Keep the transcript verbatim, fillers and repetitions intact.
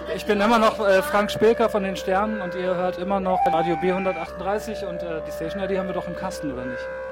Ich bin immer noch äh, Frank Spilker von den Sternen und ihr hört immer noch Radio B hundertachtunddreißig und äh, die Station I D haben wir doch im Kasten, oder nicht?